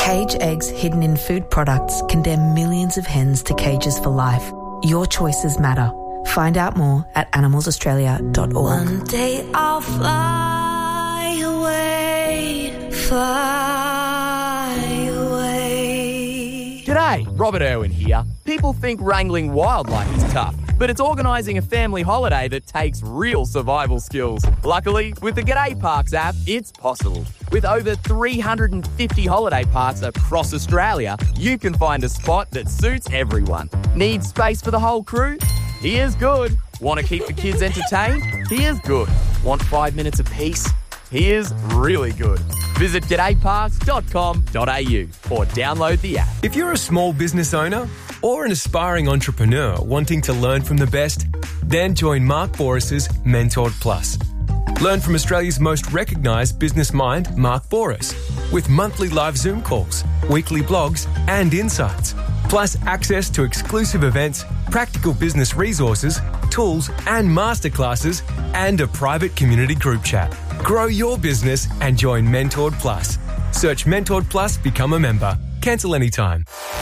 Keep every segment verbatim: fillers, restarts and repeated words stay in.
Cage eggs hidden in food products condemn millions of hens to cages for life. Your choices matter. Find out more at animals australia dot org. One day I'll fly away, fly away. G'day, Robert Irwin here. People think wrangling wildlife is tough, but it's organising a family holiday that takes real survival skills. Luckily, with the G'day Parks app, it's possible. With over three hundred fifty holiday parks across Australia, you can find a spot that suits everyone. Need space for the whole crew? Here's good. Want to keep the kids entertained? Here's good. Want five minutes of peace? Here's really good. Visit g'day parks dot com dot a u or download the app. If you're a small business owner or an aspiring entrepreneur wanting to learn from the best, then join Mark Boras's Mentored Plus. Learn from Australia's most recognised business mind, Mark Boras, with monthly live Zoom calls, weekly blogs and insights, plus access to exclusive events, practical business resources, tools and masterclasses, and a private community group chat. Grow your business and join Mentored Plus. Search Mentored Plus, become a member. Cancel anytime.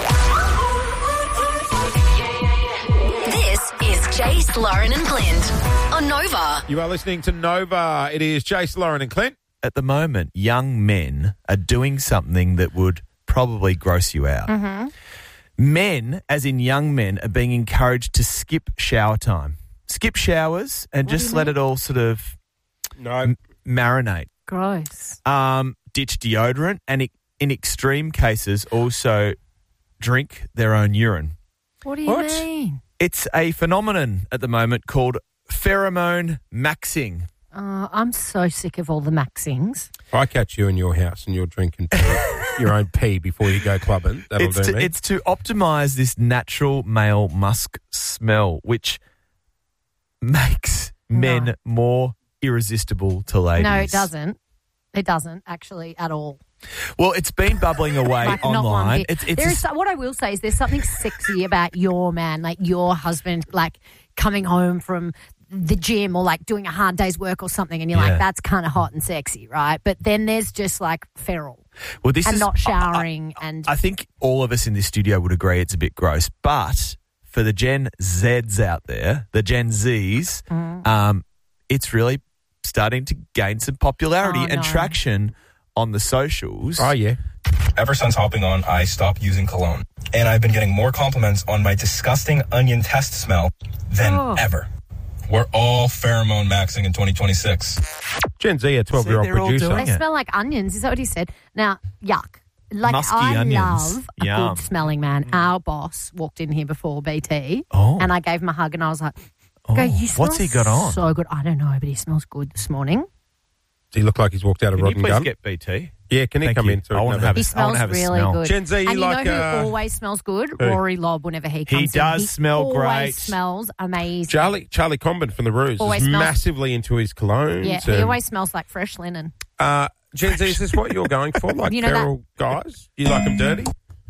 This is Jace, Lauren and Clint on Nova. You are listening to Nova. It is Jace, Lauren and Clint. At the moment, young men are doing something that would probably gross you out. Mm-hmm. Men, as in young men, are being encouraged to skip shower time. Skip showers and What just do you let mean? it all sort of No. m- marinate. Gross. Um, ditch deodorant and i- in extreme cases also drink their own urine. What do you What? mean? It's a phenomenon at the moment called pheromone maxing. Uh, I'm so sick of all the maxings. If I catch you in your house and you're drinking pee, your own pee before you go clubbing, that'll It's do to, me. it's to optimise this natural male musk smell, which makes men No. more irresistible to ladies. No, it doesn't. It doesn't actually at all. Well, it's been bubbling away Like, not one online. bit. It's, it's There a is so- what I will say is there's something sexy about your man, like your husband, like coming home from the gym or like doing a hard day's work or something, and you're Yeah. like, that's kind of hot and sexy, right? But then there's just like feral well, this and is not I- showering I, and I think all of us in this studio would agree it's a bit gross, but for the Gen Zs out there, the Gen Zs, Mm. um, it's really starting to gain some popularity Oh, and no. traction on the socials. oh, yeah. Ever since hopping on, I stopped using cologne. And I've been getting more compliments on my disgusting onion test smell than Oh. ever. We're all pheromone maxing in twenty twenty-six. Gen Z, a twelve-year-old See, they're all producer. doing they it. smell like onions. Is that what he said? Now, yuck. Like, Musky I onions. love a Yum. good smelling man. Our boss walked in here before B T, Oh. and I gave him a hug, and I was like, Oh, "Go, you smell what's he got on? so good." I don't know, but he smells good this morning. Does he look like he's walked out of Can Rod you and please Gun? get B T? Yeah, can he Thank come you. in? So I we wanna can have He a- I smells wanna have a really smell. good. Gen Z, you and you like, know who uh, always smells good? who? Rory Lobb. Whenever he comes, in. does he smell always great. Smells amazing. Charlie Charlie Comben from the Roos Always is smells- massively into his colognes. yeah, he and, always smells like fresh linen. Uh, Gen Z, is this what you're going for? Like You know that- feral guys? You like them dirty?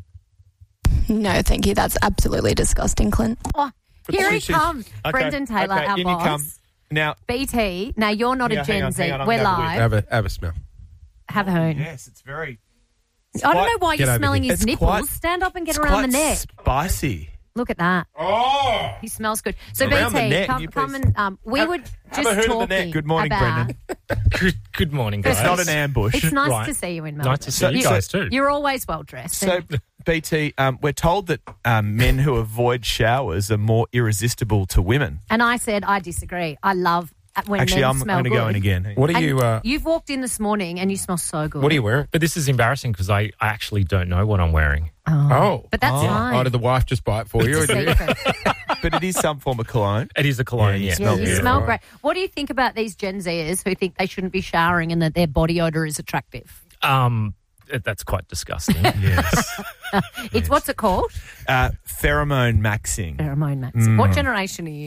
No, thank you. That's absolutely disgusting, Clint. Oh, But here he she's- comes, Okay, Brendan Taylor, okay, our in boss. you come. Now, B T. Now you're not Yeah, a hang Gen on, Z. hang on, I'm We're gonna have a live. Have a, have a smell. Have a hoon. yes, it's very... I don't know why Get you're over smelling here. his It's nipples. quite- Stand up and get It's around the quite neck. spicy. Look at that. Oh! He smells good. So Around the B T, neck, come, you come please. and um, we Have- were have just a hoon of the talking. neck. Good morning, about, Brendan. Good, good morning, guys. It's not an ambush. It's nice Right. to see you in Melbourne. Nice to see you guys too. You're always well dressed. So, B T, um, we're told that um, men who avoid showers are more irresistible to women. and I said I disagree. I love when Actually, men I'm smell going to good. go in again. What are And you? Uh, you've walked in this morning and you smell so good. what are you wearing? But this is embarrassing because I, I actually don't know what I'm wearing. Oh. Oh, But that's Oh. fine. Oh, did the wife just buy it for you? Or It's a did you? secret. But it is some form of cologne. It is a cologne, Yeah, you yeah. smell Yeah, you good. smell Right. great. What do you think about these Gen Zers who think they shouldn't be showering and that their body odour is attractive? Um, it- that's quite disgusting. Yes. It's what's it called? uh, pheromone maxing. Pheromone max. Mm. What generation are you?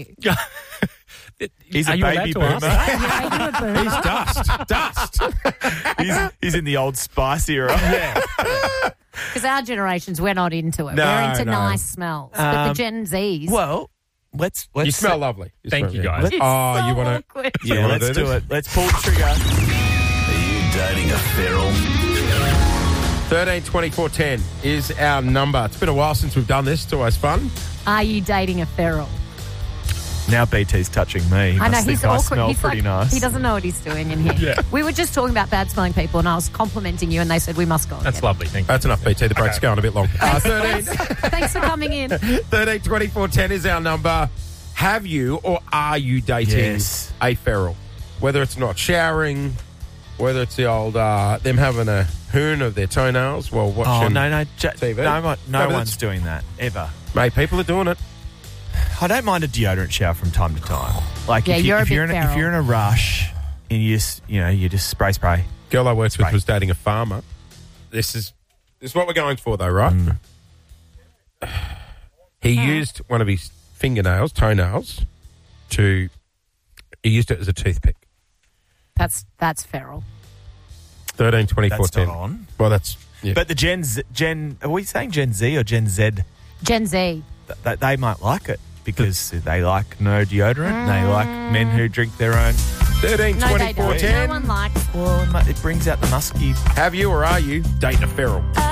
He's Are a you allowed baby to ask boomer. that? Are you a boomer? He's dust. Dust. he's, he's in the old spice era. Yeah. Because our generations, we're not into it. No, we're into no. nice smells. but the Um, Gen Zs. Well, let's let's You smell lovely. You Thank smell- you, yeah. guys. It's Oh, so you want to? awkward. yeah, You wanna let's do do this? it. Let's pull the trigger. Are you dating a feral? thirteen twenty-four ten is our number. It's been a while since we've done this. It's always fun. Are you dating a feral? Now B T's touching me. He I know, must he's think I awkward. smell He's pretty like, nice. he doesn't know what he's doing in here. Yeah. We were just talking about bad smelling people, and I was complimenting you, and they said we must go. That's again. lovely. Thank you. That's enough, B T. The break's Okay. going a bit long. Uh, thirteen Thanks for coming in. thirteen twenty-four ten is our number. Have you or are you dating Yes. a feral? Whether it's not showering, whether it's the old uh, them having a hoon of their toenails while watching. Oh, no, no. J- T V? No, no, No, but one's it's- doing that, ever. Mate, people are doing it. I don't mind a deodorant shower from time to time. Like Yeah, if, you, you're a if, you're bit in a, if feral. you're in a rush and you just, you know, you just spray, spray. Girl I worked with Right. was dating a farmer. This is this is what we're going for, though, right? Mm. He used one of his fingernails, toenails, to. He used it as a toothpick. That's that's feral. Thirteen twenty-four That's ten. not on. Well, that's yeah. But the Gen Z, Gen, are we saying Gen Z or Gen Z? Gen Z. Th- th- they might like it because they like no deodorant. And they like men who drink their own. thirteen No, they twenty-four don't. ten. No one likes. Well, it mu- it brings out the musky. Have you or are you dating a feral?